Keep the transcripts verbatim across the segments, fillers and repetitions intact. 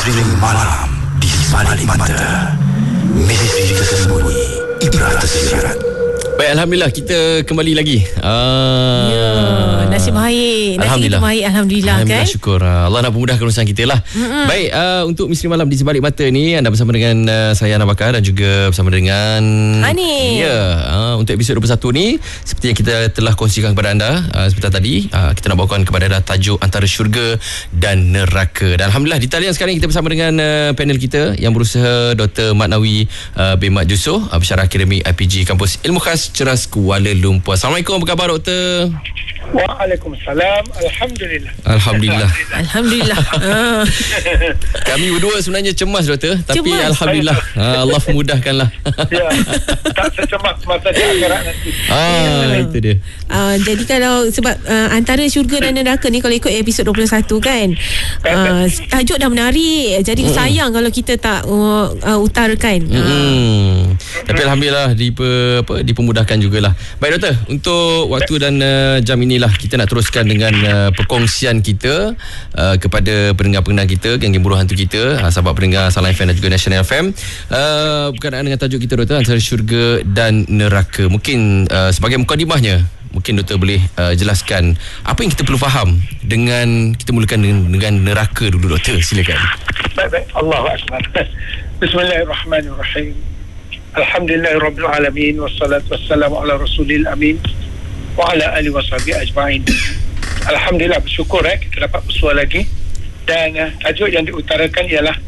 Misteri malam di sebalik mata. Misteri tersembunyi, ibrah tersirat. Baik, Alhamdulillah kita kembali lagi. Ah, ya, nasib baik. Nasib kita baik, Alhamdulillah, Alhamdulillah kan. syukur. Allah nak pemudahkan urusan kita lah. Mm-hmm. Baik, uh, untuk Misteri Malam di Sebalik Mata ni, anda bersama dengan uh, saya Ana Bakar dan juga bersama dengan Hani. Ya, uh, untuk episod dua puluh satu ni, seperti yang kita telah kongsikan kepada anda uh, sebentar tadi, uh, kita nak bawakan kepada anda tajuk antara syurga dan neraka. Dan Alhamdulillah di talian sekarang kita bersama dengan uh, panel kita yang berusaha Doktor Mat Nawi uh, bin Mat Jusoh, uh, pensyarah akademik I P G Kampus Ilmu Khas Ceras Kuala Lumpur. Assalamualaikum, apa khabar doktor? Waalaikumsalam. Alhamdulillah. Alhamdulillah. Alhamdulillah. Kami berdua sebenarnya cemas doktor, tapi cemas. Alhamdulillah Allah memudahkanlah. Ya, tak secemas masa di akhirat nanti. Ah, ya. Itu dia. Uh, jadi kalau sebab uh, antara syurga dan neraka ni, kalau ikut episod dua puluh satu kan, uh, tajuk dah menarik. Jadi mm. sayang kalau kita tak uh, uh, utarakan. Mm. Uh. Tapi Alhamdulillah diper, apa, dipermudahkan jugalah. Baik doktor, untuk waktu dan uh, jam inilah kita nak teruskan dengan uh, perkongsian kita uh, kepada pendengar-pendengar kita, geng-geng buruh hantu kita, uh, sahabat pendengar Salam F M dan juga National F M, uh, berkenaan dengan tajuk kita doktor, antara syurga dan neraka. Mungkin uh, sebagai mukadimahnya, mungkin doktor boleh uh, jelaskan apa yang kita perlu faham dengan, kita mulakan dengan, dengan neraka dulu doktor, silakan. Baik-baik, Allahu Akbar. Bismillahirrahmanirrahim. Alhamdulillahirabbil alamin, wassalatu wassalamu ala rasulil amin wa ala alihi washabihi ajma'in. Alhamdulillah, bersyukur eh kita dapat bersuara lagi. Dan uh, tajuk yang diutarakan ialah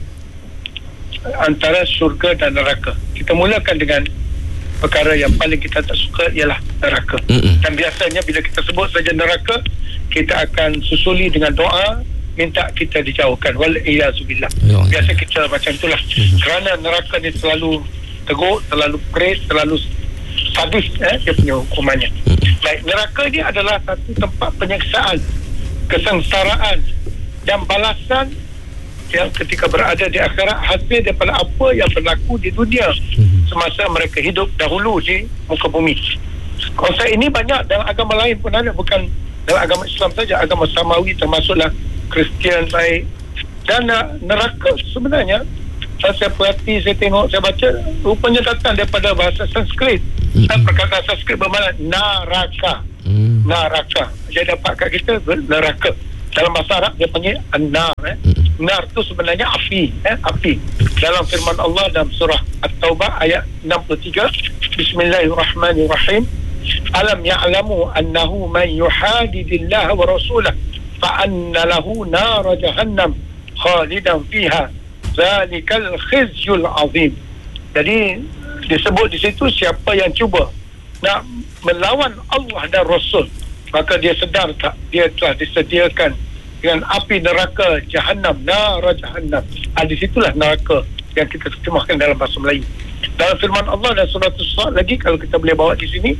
antara syurga dan neraka. Kita mulakan dengan perkara yang paling kita tak suka, ialah neraka. Mm-mm. Dan biasanya bila kita sebut saja neraka, kita akan susuli dengan doa minta kita dijauhkan. Wal-iyazubillah. Biasa kita macam itulah. Mm-hmm. Kerana neraka ni selalu teruk, terlalu keras, terlalu sadis eh, dia punya hukumannya. Mm-hmm. Baik, neraka ni adalah satu tempat penyiksaan, kesengsaraan dan balasan yang ketika berada di akhirat, hasil daripada apa yang berlaku di dunia semasa mereka hidup dahulu di muka bumi. Konsep ini banyak dalam agama lain pun ada, bukan dalam agama Islam saja, agama Samawi termasuklah Kristian baik. Dan uh, neraka sebenarnya, saya perhati, saya tengok, saya baca, rupanya datang daripada bahasa Sanskrit. Dan perkataan Sanskrit bermakna naraka. Naraka. Jadi dapat kat kita neraka. Dalam bahasa Arab dia panggil an-nar. Eh. Nar tu sebenarnya api, eh, api. Dalam firman Allah dalam surah At-Taubah ayat enam puluh tiga, Bismillahirrahmanirrahim. Alam ya'lamu annahu man yuhadidillaha wa rasulahu fa anna lahu nar jahannam khalidan fiha zalikal khizyul azim. Jadi disebut di situ, siapa yang cuba nak melawan Allah dan Rasul, maka dia sedar tak, dia telah disediakan dengan api neraka jahannam, nara jahannam. Ah, di situlah neraka yang kita terjemahkan dalam bahasa Melayu. Dalam firman Allah dan surah As-Sad lagi, kalau kita boleh bawa di sini,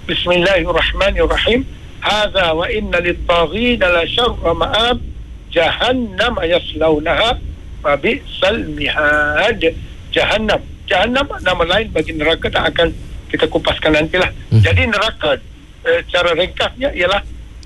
Bismillahirrahmanirrahim. Hadza wa inna lit-taghina la syarra ma'ab jahannam yaslaunaha fa bi'sal mihad. Jahannam. Jahannam nama lain bagi neraka, tak akan kita kupaskan nantilah. Hmm. Jadi neraka eh, cara ringkasnya ialah,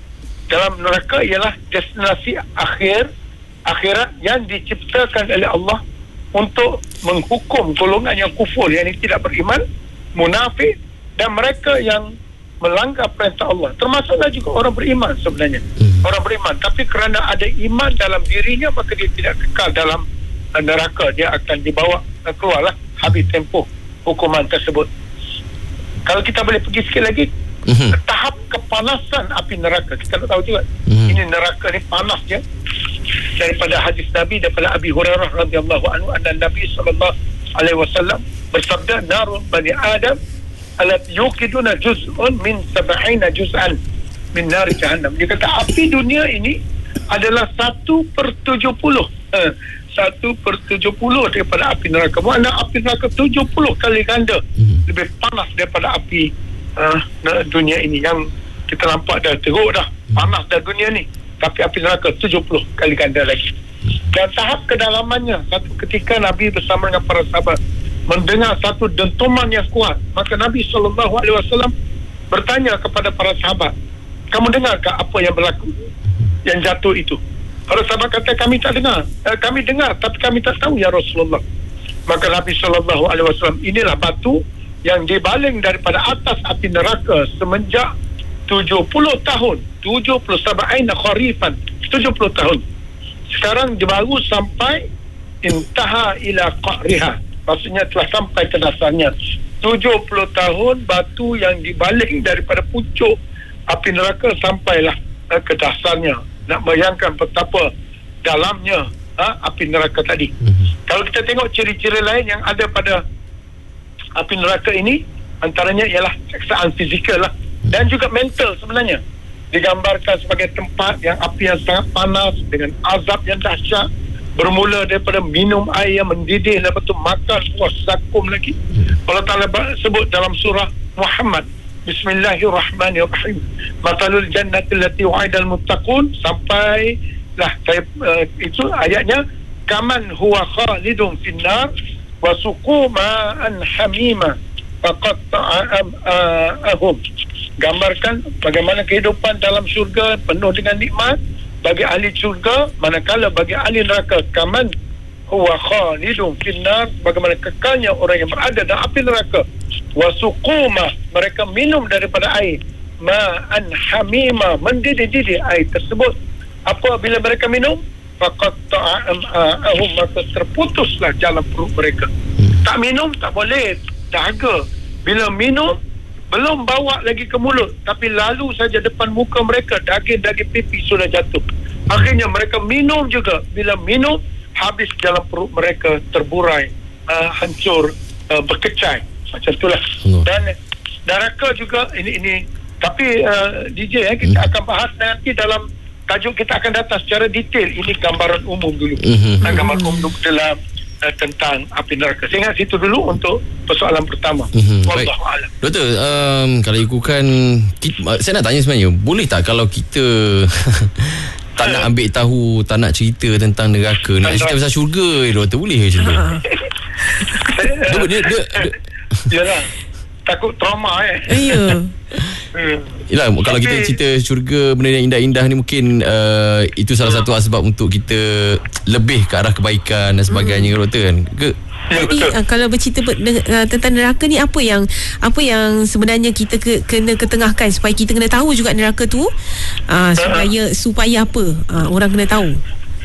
dalam neraka ialah destinasi akhir akhirat yang diciptakan oleh Allah untuk menghukum golongan yang kufur, yang tidak beriman, munafik dan mereka yang melanggar perintah Allah. Termasuklah juga orang beriman sebenarnya. Hmm. Orang beriman, tapi kerana ada iman dalam dirinya, maka dia tidak kekal dalam uh, neraka. Dia akan dibawa uh, keluarlah habis tempoh hukuman tersebut. Kalau kita boleh pergi sikit lagi, mm-hmm. tahap kepanasan api neraka, kita tak tahu juga. Mm-hmm. Ini neraka ni panas je. Daripada hadis Nabi, daripada Abi Hurairah radhiyallahu anhu, anna Nabi sallallahu alaihi wasallam bersabda, narun bani Adam alat yuqiduna juz'un min sab'ina juz'an min nar jahannam. Dia kata api dunia ini adalah satu per tujuh puluh. Satu per tujuh puluh daripada api neraka. Maknanya api neraka tujuh puluh kali ganda hmm. lebih panas daripada api uh, dunia ini. Yang kita nampak dah teruk dah, panas dah dunia ni. Tapi api neraka tujuh puluh kali ganda lagi. Dan tahap kedalamannya, satu ketika Nabi bersama dengan para sahabat mendengar satu dentuman yang kuat. Maka Nabi sallallahu alaihi wasallam bertanya kepada para sahabat, kamu dengarkah apa yang berlaku, yang jatuh itu? Para sahabat kata, kami tak dengar. Uh, kami dengar tapi kami tak tahu ya Rasulullah. Maka Nabi sallallahu alaihi wasallam, inilah batu yang dibaling daripada atas api neraka semenjak tujuh puluh tahun, tujuh puluh sab'ina kharifan, tujuh puluh tahun. Sekarang dia baru sampai intaha ila qa'riha, maksudnya telah sampai ke dasarnya. tujuh puluh tahun batu yang dibaling daripada pucuk api neraka sampailah uh, ke dasarnya. Nak bayangkan betapa dalamnya uh, api neraka tadi. Mm-hmm. Kalau kita tengok ciri-ciri lain yang ada pada api neraka ini, antaranya ialah seksaan fizikal lah, dan juga mental sebenarnya. Digambarkan sebagai tempat yang api yang sangat panas dengan azab yang dahsyat, bermula daripada minum air yang mendidih, lepas tu makan buah zakum lagi. Allah Ta'ala sebut dalam surah Muhammad, Bismillahirrahmanirrahim, Matalul jannati allati wa'idal muttaqun, sampai lah saya, uh, itu ayatnya, kaman huwa khalidun finnar wa suqu ma'an hamima faqatta'ahum. Gambarkan bagaimana kehidupan dalam syurga penuh dengan nikmat bagi ahli syurga, manakala bagi ahli neraka kaman huwa khalidun finnar, bagaimana kekalnya orang yang berada dalam api neraka. Wasuquma, mereka minum daripada air ma'an hamima, mendidih-didih air tersebut. Apabila mereka minum, faqatta'ahum, maka terputuslah jalan perut mereka. Tak minum tak boleh, dahaga. Bila minum belum bawa lagi ke mulut, tapi lalu saja depan muka mereka daging-daging pipi sudah jatuh. Akhirnya mereka minum juga. Bila minum, habis dalam perut mereka, terburai, uh, hancur, uh, berkecai. Macam itulah. Dan neraka juga ini ini. Tapi uh, D J eh, kita akan bahas nanti dalam tajuk kita akan datang secara detail. Ini gambaran umum dulu. Mm-hmm. Gambaran umum dalam Uh, tentang api neraka. Saya ingat situ dulu untuk persoalan pertama. Mm-hmm. Wallahu a'lam. Doktor, um, kalau ikutkan kita, saya nak tanya sebenarnya, boleh tak kalau kita tak nak ambil tahu, tak nak cerita tentang neraka, nak cerita pasal syurga, doktor, boleh ke macam tu? dia, dia, dia, dia. Yalah, takut trauma eh. Ya. Yelah, kalau kita cerita syurga, benda yang indah-indah ni, mungkin uh, itu salah satu sebab untuk kita lebih ke arah kebaikan dan sebagainya, hmm. doktor kan? Ke? Ya, jadi uh, kalau bercerita ber, uh, tentang neraka ni, apa yang apa yang sebenarnya kita ke, kena ketengahkan supaya kita kena tahu juga neraka tu, uh, supaya supaya apa uh, orang kena tahu.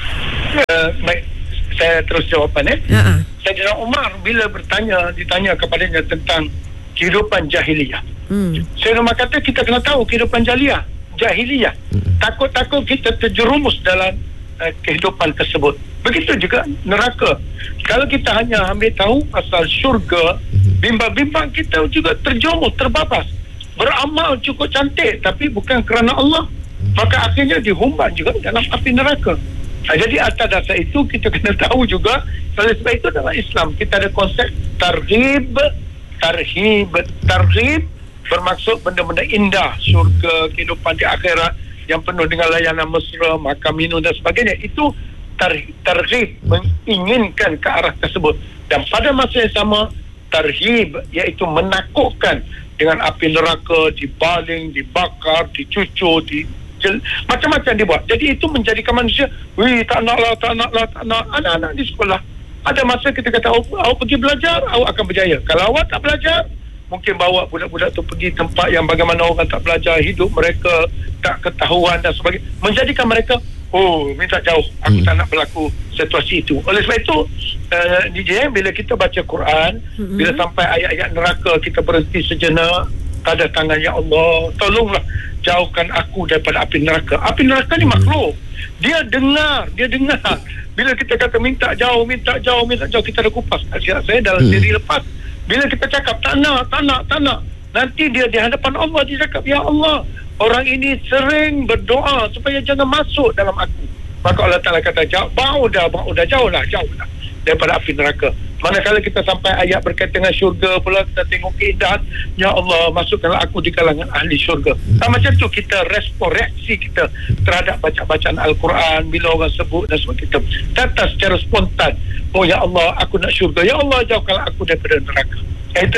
Uh, baik, saya terus jawapan eh. Uh-huh. Sayyidina Umar bila bertanya ditanya kepadanya tentang kehidupan jahiliyah. Hmm. Sayyidina Umar kata kita kena tahu kehidupan jahiliyah. Jahiliyah. Hmm. Takut-takut kita terjerumus dalam uh, kehidupan tersebut. Begitu juga neraka. Kalau kita hanya ambil tahu pasal syurga, bimbang-bimbang kita juga terjerumus, terbabas. Beramal cukup cantik tapi bukan kerana Allah, maka akhirnya dihumban juga dalam api neraka. Nah, jadi atas dasar itu kita kena tahu juga, oleh sebab itu dalam Islam kita ada konsep targhib, tarhib. Targhib bermaksud benda-benda indah, syurga, kehidupan di akhirat yang penuh dengan layanan mesra, makan minum dan sebagainya. Itu tar- targhib, menginginkan ke arah tersebut. Dan pada masa yang sama, tarhib, iaitu menakutkan dengan api neraka, dibaling, dibakar, dicucur, di jel, macam-macam dibuat. Jadi itu menjadikan manusia, wih, tak naklah, tak naklah, tak nak. Anak-anak di sekolah, ada masa kita kata, awak, awak pergi belajar, awak akan berjaya. Kalau awak tak belajar, mungkin bawa budak-budak tu pergi tempat yang bagaimana orang tak belajar, hidup mereka tak ketahuan dan sebagainya, menjadikan mereka, oh, minta jauh, aku hmm. tak nak berlaku situasi itu. Oleh sebab itu, uh, D J, bila kita baca Quran, hmm. bila sampai ayat-ayat neraka, kita berhenti sejenak, tada tangan, ya Allah, tolonglah jauhkan aku daripada api neraka. Api neraka ni makhluk, dia dengar, dia dengar. Bila kita kata minta jauh, minta jauh, minta jauh, kita dah kupas nasihat saya dalam hmm. diri lepas. Bila kita cakap tak nak, tak nak, tak nak, nanti dia di hadapan Allah, dia cakap, ya Allah, orang ini sering berdoa supaya jangan masuk dalam aku. Maka Allah Ta'ala kata, jauh, bau dah, bau dah, jauh lah, jauh lah daripada api neraka. Manakala kita sampai ayat berkaitan dengan syurga pula, kita tengok keindahan, ya Allah, masukkanlah aku di kalangan ahli syurga. Nah, macam tu kita respon, reaksi kita terhadap baca-bacaan Al-Quran, bila orang sebut dan sebagainya, kita kata secara spontan, oh ya Allah, aku nak syurga, ya Allah, jauhkanlah aku daripada neraka. Ya, itulah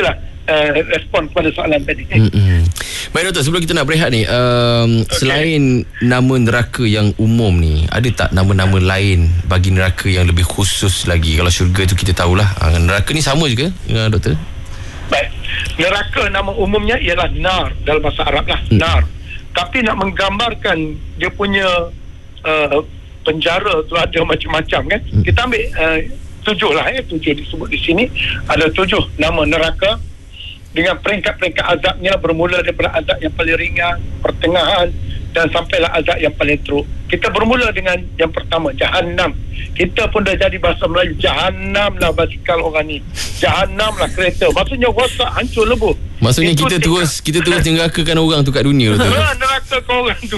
uh, respon pada soalan tadi. Mm-mm. Baik doktor, sebelum kita nak berehat ni, um, okay. selain nama neraka yang umum ni, ada tak nama-nama lain bagi neraka yang lebih khusus lagi? Kalau syurga tu kita tahulah, uh, neraka ni sama juga uh, doktor? Baik, neraka nama umumnya ialah nar dalam bahasa Arab lah, hmm. nar. Tapi nak menggambarkan dia punya uh, penjara tu ada macam-macam kan. Hmm. Kita ambil uh, tujuh lah ya, tujuh disebut di sini. Ada tujuh nama neraka dengan peringkat-peringkat azabnya, bermula daripada azab yang paling ringan, pertengahan dan sampailah azab yang paling teruk. Kita bermula dengan yang pertama, Jahannam. Kita pun dah jadi bahasa Melayu, Jahannam lah basikal orang ni, Jahannam lah kereta. Maksudnya rosak, hancur lebur. Maksudnya itu kita tingkat. terus kita terus nerakakan orang tu kat dunia tu. Ha, nerakakan orang tu.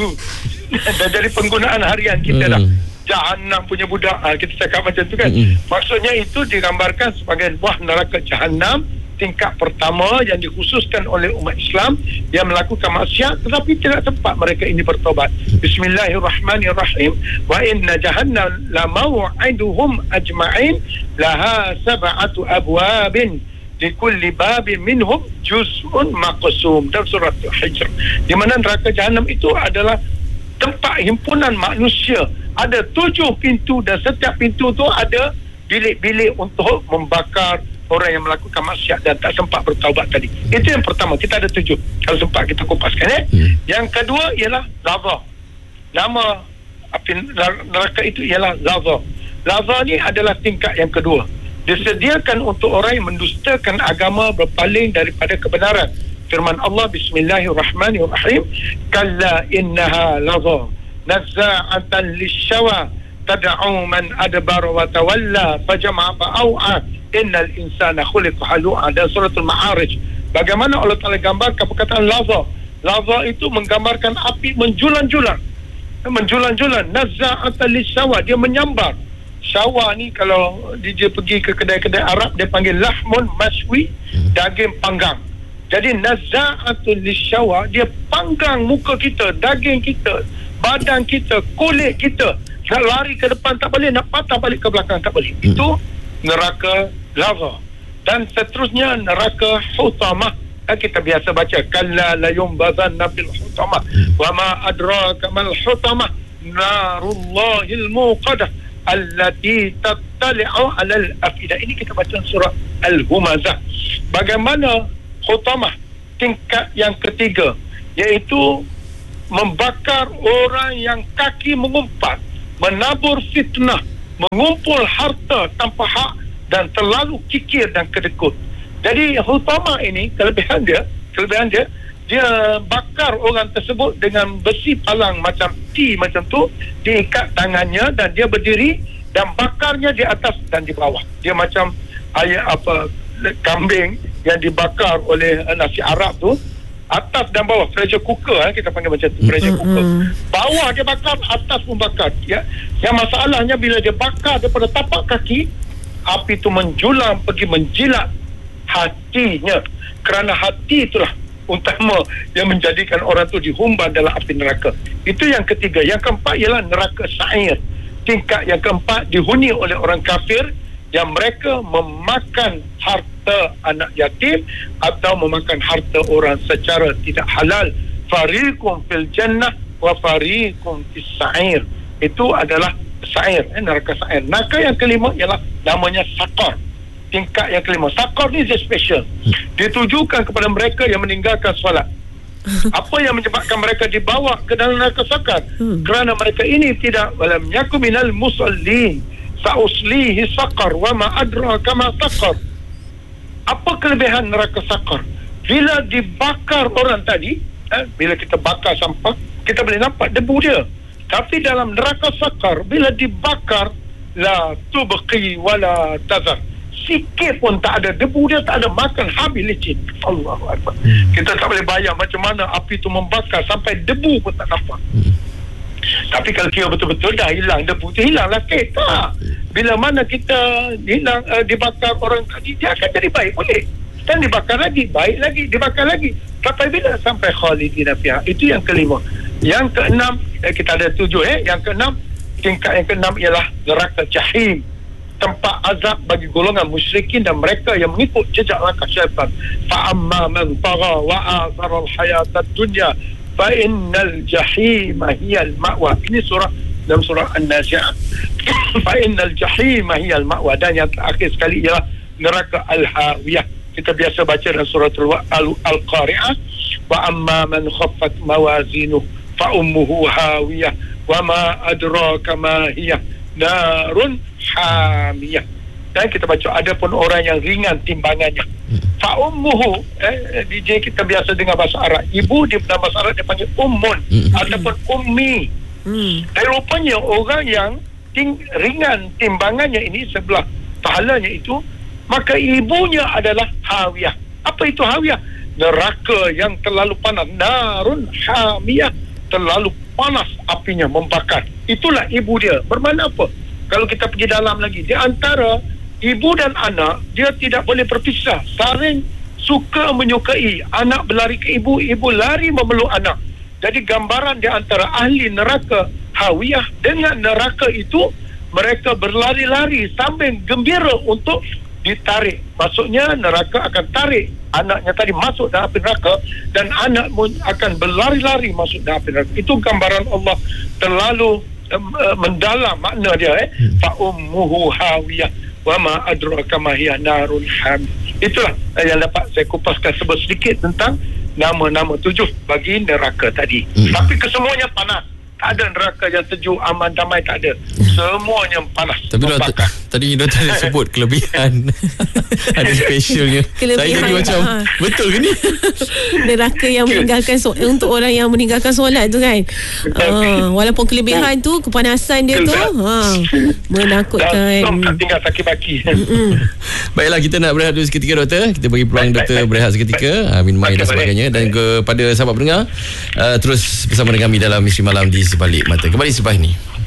Dah jadi penggunaan harian kita hmm. dah. Jahannam punya budak, ha, kita cakap macam tu kan. Hmm. Maksudnya itu digambarkan sebagai buah neraka Jahannam tingkat pertama yang dikhususkan oleh umat Islam yang melakukan maksiat tetapi tidak sempat mereka ini bertobat. Bismillahirrahmanirrahim. Wa inna jahannam la maw'iduhum ajma'in laha sab'atu abwabin likulli babin minhum juz'un maqsum. Dalam surah Al-Hijr, di mana neraka Jahannam itu adalah tempat himpunan manusia. Ada tujuh pintu dan setiap pintu tu ada bilik-bilik untuk membakar orang yang melakukan maksiat dan tak sempat bertaubat tadi. Itu yang pertama. Kita ada tujuh, kalau sempat kita kupaskan eh? hmm. Yang kedua ialah Laza. Nama api neraka itu ialah Laza. Laza ni adalah tingkat yang kedua. Disediakan untuk orang yang mendustakan agama, berpaling daripada kebenaran. Firman Allah, Bismillahirrahmanirrahim, Kalla innaha Laza nazza'atan lisyawa tad'u man adbara wa tawalla fajama'a fa'au'a innal insana khuliqa halu'a. Dan suratul Ma'arij, bagaimana Allah Ta'ala gambarkan perkataan Laza. Laza itu menggambarkan api menjulang-julang, menjulang-julang. Nazza'atan lisyawa, dia menyambar. Syawa ni kalau dia pergi ke kedai-kedai Arab, dia panggil lahmun mashwi, daging panggang. Jadi nazza'atul lisyawa, dia panggang muka kita, daging kita, badan kita, kulit kita. Nak lari ke depan tak boleh, nak patah balik ke belakang tak boleh. hmm. Itu neraka Laza. Dan seterusnya neraka Hutamah. Dan kita biasa baca kalla la yumbazanna fil hutamah wa ma adraka mal hutamah narullahil muqadah allati tattali'u 'alal afidah. Ini kita baca surah Al-Humazah. Bagaimana Hutamah tingkat yang ketiga, iaitu membakar orang yang kaki mengumpat, menabur fitnah, mengumpul harta tanpa hak dan terlalu kikir dan kedekut. Jadi Hutamah ini kelebihan dia, kelebihan dia dia bakar orang tersebut dengan besi palang macam T macam tu, diikat tangannya dan dia berdiri dan bakarnya di atas dan di bawah. Dia macam ayat apa kambing yang dibakar oleh uh, nasi Arab tu, atas dan bawah, pressure cooker eh, kita panggil macam tu, pressure cooker. Bawah dia bakar, atas pun bakar. Ya, yang masalahnya bila dia bakar daripada tapak kaki, api tu menjulang pergi menjilat hatinya, kerana hati itulah utama yang menjadikan orang tu dihumban dalam api neraka. Itu yang ketiga. Yang keempat ialah neraka Sa'ir. Tingkat yang keempat dihuni oleh orang kafir yang mereka memakan harta anak yatim atau memakan harta orang secara tidak halal. Fariqum fil jannah wa fariqum fis Sa'ir. Itu adalah Sa'ir, eh, neraka Sa'ir. Neraka yang kelima ialah namanya Saqar. Tingkat yang kelima. Saqar ni dia special. Ditujukan kepada mereka yang meninggalkan solat. Apa yang menyebabkan mereka dibawa ke dalam neraka Saqar? Hmm. Kerana mereka ini tidak walam yakum minal musallin sa'uslihi saqar wa ma adraka ma saqar. Apa kelebihan neraka Saqar? Bila dibakar orang tadi, eh, bila kita bakar sampah, kita boleh nampak debu dia. Tapi dalam neraka Saqar, bila dibakar, la tubqi wala tazar, sikit pun tak ada, debu dia tak ada, makan habis licin. Allahu Akbar. Hmm. Kita tak boleh bayang macam mana api tu membakar sampai debu pun tak nampak. Hmm. Tapi kalau kira betul-betul dah hilang debu tu, hilanglah kek tak. Bila mana kita hilang uh, dibakar orang tadi, dia akan jadi baik boleh. Dan dibakar lagi, baik lagi, dibakar lagi. Sampai bila? Sampai khalidina fiha. Itu yang kelima. Yang keenam, eh, kita ada tujuh eh. Yang keenam, tingkat yang keenam ialah neraka Jahim. tempat azab bagi golongan musyrikin dan mereka yang mengikut jejak langkah syaitan. Fa amma man tagha wa athara al-hayatad dunya fa innal jahima hiyal ma'wa. Ini surah dalam surah An-Nazi'ah. Fa innal jahima hiyal ma'wa. Dan yang terakhir sekali ialah neraka al-hawiyah. Kita biasa baca dalam surah Al-Qari'ah, wa amma man khaffat mawazinuhu fa ummuhu hawiyah wa ma adraka ma hiya narun hamiyah. Dan kita baca ada pun orang yang ringan timbangannya. Fa ummuhu, eh, D J kita biasa dengar bahasa Arab, ibu dia dalam bahasa Arab dia panggil ummun ataupun ummi. Hmm. Dan rupanya orang yang ting, ringan timbangannya ini sebelah pahalanya itu, maka ibunya adalah hawiyah. Apa itu hawiyah? Neraka yang terlalu panas. Narun hamiyah, terlalu panas apinya, membakar. Itulah ibu dia. Bermakna apa? Kalau kita pergi dalam lagi, di antara ibu dan anak, dia tidak boleh berpisah. Saling suka menyukai. Anak berlari ke ibu, ibu lari memeluk anak. Jadi gambaran di antara ahli neraka hawiyah dengan neraka itu, mereka berlari-lari sambil gembira untuk ditarik. Maksudnya neraka akan tarik anaknya tadi masuk dalam api neraka, dan anak pun akan berlari-lari masuk dalam api neraka. Itu gambaran Allah terlalu uh, mendalam makna dia. eh fa ummuhu hawiyah wa ma adraka ma hiya narun ham. Itulah yang dapat saya kupaskan sebut sedikit tentang nama-nama tujuh bagi neraka tadi. Hmm. Tapi kesemuanya panas. Tak ada neraka yang sejuk, aman, damai, tak ada. Semuanya panas. Tapi doktor, tadi doktor ada sebut kelebihan. Ada specialnya. Saya jadi macam, ha. Betul ke ni? Neraka yang meninggalkan so- untuk orang yang meninggalkan solat tu kan. Uh, walaupun kelebihan tu, kepanasan dia tu, ha, menakutkan. Dan tinggal sakit-baki. Baiklah, kita nak berehat dulu seketika doktor. Kita bagi peluang doktor berehat seketika, ha, minum air dan sebagainya. Dan kepada sahabat pendengar, uh, terus bersama dengan kami dalam Misteri Malam di Sebalik Mata. Kembali selepas ini.